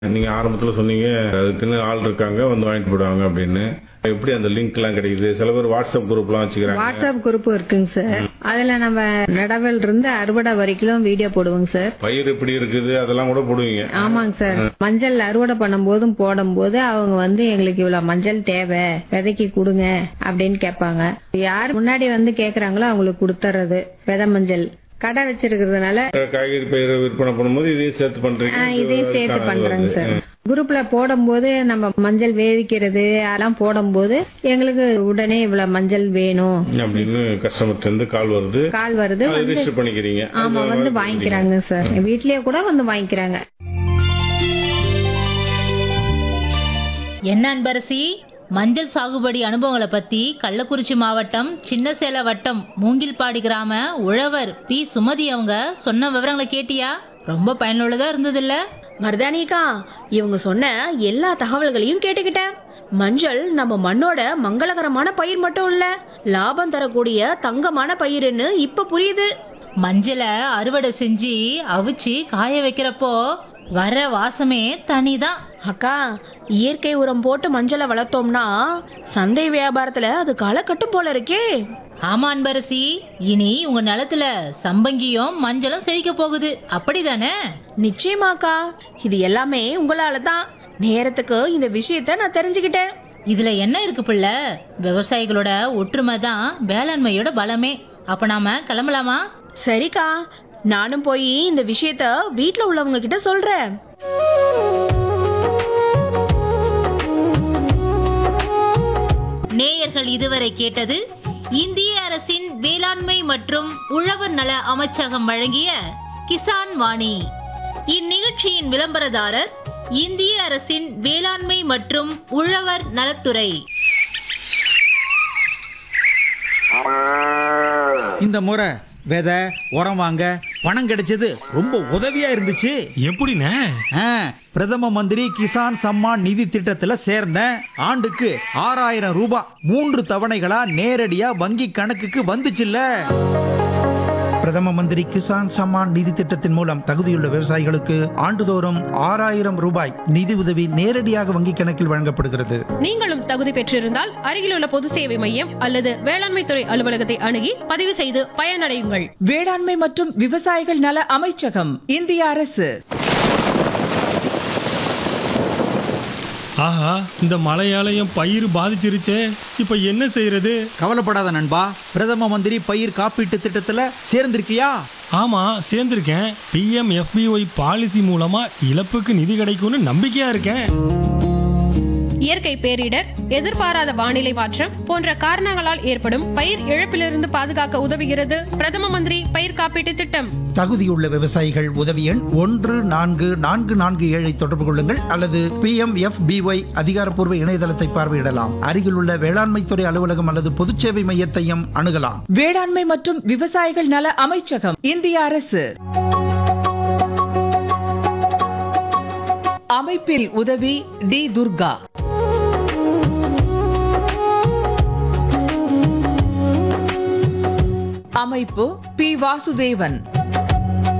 நீங்க ஆரம்பத்துல சொன்னீங்க அதுக்குன்னு ஆள் இருக்காங்க வந்து வாங்கிட்டு போயிடுவாங்க அப்படின்னு. எப்படி அந்த லிங்க் எல்லாம் கிடைக்குது? சில பேர் வாட்ஸ்அப் குரூப் எல்லாம் வச்சுக்கிறாங்க. வாட்ஸ்அப் குரூப் இருக்குங்க சார். அதுல நம்ம நடவல் இருந்து அறுவடை வரைக்கும் வீடியோ போடுவோங்க சார். பயிர் எப்படி இருக்குது அதெல்லாம் கூட போடுவீங்க? ஆமாங்க சார். மஞ்சள் அறுவடை பண்ணும் போதும் போடும்போது அவங்க வந்து எங்களுக்கு இவ்வளவு மஞ்சள் தேவை, விதைக்கு கொடுங்க அப்படின்னு கேட்பாங்க. யார் முன்னாடி வந்து கேக்குறாங்களோ அவங்களுக்கு கொடுத்துறது விதை மஞ்சள். கடை வச்சிருக்கிறதுனால காய்கறி பயிர் விற்பனை பண்ணும்போது இதையும் சேர்த்து பண்றீங்க? இதையும் சேர்த்து பண்றாங்க சார். குரூப்ல போடும்போது நம்ம மஞ்சள் வேவிக்கிறது அதெல்லாம் போடும்போது எங்களுக்கு உடனே இவ்வளவு மஞ்சள் வேணும் அப்படின்னு கஸ்டமர்ட்ட இருந்து கால் வருது. ரிஜிஸ்டர் பண்ணிக்கிறீங்க. ஆமா, வந்து வாங்கிக்கிறாங்க சார். வீட்லயே கூட வந்து வாங்கிக்கிறாங்க. என்ன அன்பரசி, மஞ்சள் சாகுபடி அனுபவங்களை பத்தி கள்ளக்குறிச்சி மாவட்டம் சின்னசேல வட்டம் மூங்கில்பாடி கிராம உழவர் பி சுமதி அவங்க சொன்ன விவரங்களை கேட்டியா? ரொம்ப பயனுள்ளதா இருந்ததுல்ல மருதானிக்கா? இவங்க சொன்ன எல்லா தகவல்களையும் கேட்டுக்கிட்டேன். மஞ்சள் நம்ம மண்ணோட மங்களகரமான பயிர் மட்டும் இல்ல, லாபம் தரக்கூடிய தங்கமான பயிர்னு இப்ப புரியுது. மஞ்சளை அறுவடை செஞ்சு அவிச்சு காய வைக்கிறப்போ வர வாசமே தனிதான். அக்கா, இயற்கை உரம் போட்டு மஞ்சளை வளர்த்தோம்னா சந்தை வியாபாரத்துல அது களை கட்டும் போல இருக்கே. ஆமா அன்பரசி, இனி உங்க நிலத்துல சம்பங்கியும் மஞ்சளும் செழிக்க போகுது, அப்படிதானே? நிச்சயமாக்கா, இது எல்லாமே உங்களால தான். நேரத்துக்கு இந்த விஷயத்த நான் தெரிஞ்சுக்கிட்டேன். இதுல என்ன இருக்கு பிள்ளை? விவசாயிகளோட ஒற்றுமை தான் வேளாண்மையோட பலமே. அப்ப நாம கிளம்பலாமா? சரிக்கா, நானும் போய் இந்த விஷயத்த வீட்ல உள்ளவங்க கிட்ட சொல்றேன். நேயர்கள் இதுவரை கேட்டது இந்திய அரசின் வேளாண்மை மற்றும் உழவர் நல அமைச்சகம் வழங்கிய கிசான் வாணி. இந்நிகழ்ச்சியின் விளம்பரதாரர் இந்திய அரசின் வேளாண்மை மற்றும் உழவர் நலத்துறை. இந்த முறை விதை உரம் வாங்க பணம் கிடைச்சது ரொம்ப உதவியா இருந்துச்சு. எப்படிண்ணே? பிரதம மந்திரி கிசான் சம்மான் நிதி திட்டத்துல சேர்ந்தேன். ஆண்டுக்கு 6000 ரூபாய் 3 தவணைகளா நேரடியா வங்கி கணக்குக்கு வந்துச்சுல்ல. பிரதம மந்திரி கிசான் சம்மான் நிதி திட்டத்தின் மூலம் தகுதியுள்ள விவசாயிகளுக்கு ஆண்டுதோறும் 6000 ரூபாய் நிதி உதவி நேரடியாக வங்கி கணக்கில் வழங்கப்படுகிறது. நீங்களும் தகுதி பெற்றிருந்தால் அருகிலுள்ள பொது சேவை மையம் அல்லது வேளாண்மை துறை அலுவலகத்தை அணுகி பதிவு செய்து பயனடையுங்கள். வேளாண்மை மற்றும் விவசாயிகள் நல அமைச்சகம், இந்திய அரசு. ஆஹா, இந்த மழையாலயம் பயிர் பாதிச்சிருச்சே, இப்ப என்ன செய்யறது? கவலைப்படாத நண்பா, பிரதம மந்திரி பயிர் காப்பீட்டு திட்டத்துல சேர்ந்திருக்கியா? ஆமா, சேர்ந்திருக்கேன். PMFBY பாலிசி மூலமா இழப்புக்கு நிதி கிடைக்கும்னு நம்பிக்கையா இருக்கேன். இயற்கை பேரிடர், எதிர்பாராத வானிலை மாற்றம் போன்ற காரணங்களால் ஏற்படும் பயிர் இழப்பிலிருந்து பாதுகாக்க உதவுகிறது பிரதம மந்திரி பயிர் காப்பீட்டு திட்டம். தகுதியுள்ள விவசாயிகள் உதவி எண் 14447 தொடர்பு கொள்ளுங்கள் அல்லது PMFBY அதிகாரப்பூர்வ இணையதளத்தை பார்வையிடலாம். அருகிலுள்ள வேளாண்மை துறை அலுவலகம் அல்லது பொதுச்சேவை மையத்தையும் அணுகலாம். வேளாண்மை மற்றும் விவசாயிகள் நல அமைச்சகம், இந்திய அரசு. அமைப்பில் உதவி டி துர்கா. அமைப்பு பி வாசுதேவன்.